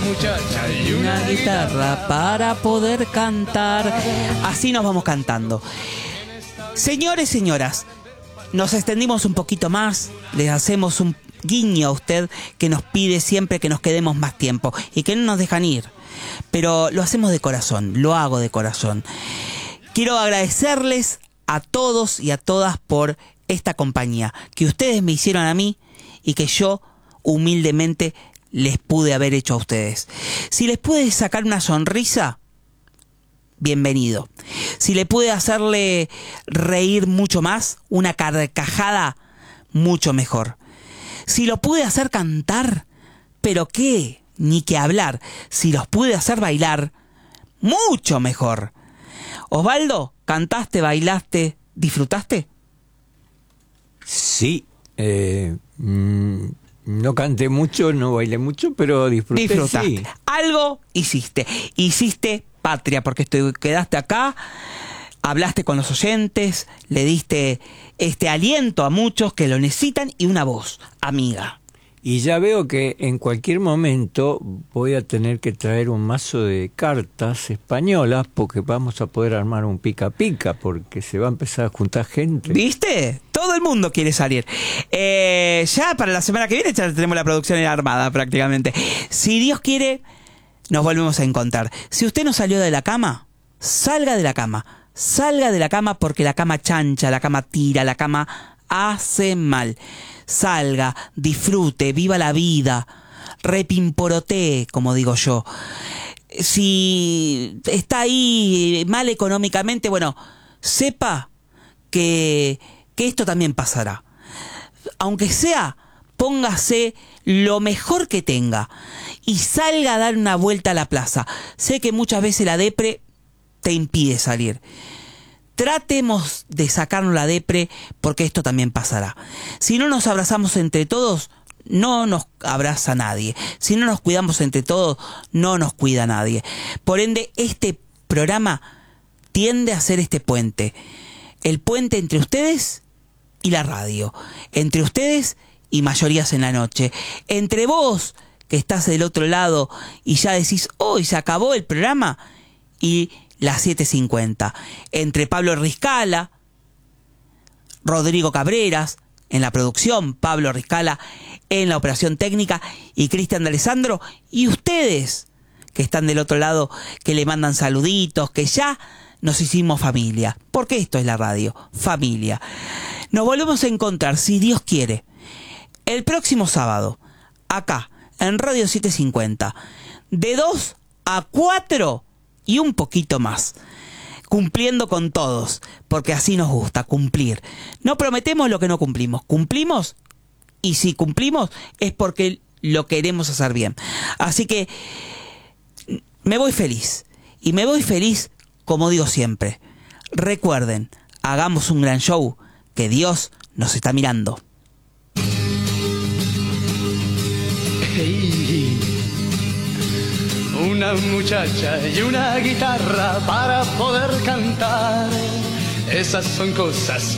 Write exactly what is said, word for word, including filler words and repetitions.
muchacha y una guitarra para poder cantar. Así nos vamos cantando. Señores, señoras, nos extendimos un poquito más, les hacemos un guiño a usted que nos pide siempre que nos quedemos más tiempo y que no nos dejan ir. Pero lo hacemos de corazón, lo hago de corazón. Quiero agradecerles a todos y a todas por esta compañía que ustedes me hicieron a mí y que yo humildemente les pude haber hecho a ustedes. Si les pude sacar una sonrisa, bienvenido. Si le pude hacerle reír mucho más, una carcajada, mucho mejor. Si lo pude hacer cantar, pero qué, ni que hablar. Si los pude hacer bailar, mucho mejor. Osvaldo, ¿cantaste, bailaste, disfrutaste? Sí, eh, mmm, no canté mucho, no bailé mucho, pero disfruté. Disfrutaste. Sí. Algo hiciste. Hiciste patria, porque te quedaste acá, hablaste con los oyentes, le diste este aliento a muchos que lo necesitan y una voz amiga. Y ya veo que en cualquier momento voy a tener que traer un mazo de cartas españolas porque vamos a poder armar un pica pica porque se va a empezar a juntar gente. ¿Viste? Todo el mundo quiere salir. Eh, ya para la semana que viene ya tenemos la producción armada prácticamente. Si Dios quiere, nos volvemos a encontrar. Si usted no salió de la cama, salga de la cama. Salga de la cama porque la cama chancha, la cama tira, la cama hace mal. Salga, disfrute, viva la vida, repimporotee, como digo yo. Si está ahí mal económicamente, bueno, sepa que, que esto también pasará. Aunque sea, póngase lo mejor que tenga y salga a dar una vuelta a la plaza. Sé que muchas veces la depre te impide salir. Tratemos de sacarnos la depre porque esto también pasará. Si no nos abrazamos entre todos, no nos abraza nadie. Si no nos cuidamos entre todos, no nos cuida nadie. Por ende, este programa tiende a ser este puente. El puente entre ustedes y la radio. Entre ustedes y Mayorías en la Noche. Entre vos, que estás del otro lado y ya decís, hoy se acabó el programa, y las siete cincuenta. Entre Pablo Riscala, Rodrigo Cabreras en la producción, Pablo Riscala en la operación técnica y Cristian de Alessandro, y ustedes que están del otro lado, que le mandan saluditos, que ya nos hicimos familia, porque esto es la radio, familia. Nos volvemos a encontrar, si Dios quiere, el próximo sábado, acá en Radio siete cincuenta, de dos a cuatro y un poquito más, cumpliendo con todos, porque así nos gusta, cumplir. No prometemos lo que no cumplimos, cumplimos, y si cumplimos es porque lo queremos hacer bien. Así que me voy feliz, y me voy feliz, como digo siempre. Recuerden, hagamos un gran show, que Dios nos está mirando. Una muchacha y una guitarra para poder cantar. Esas son cosas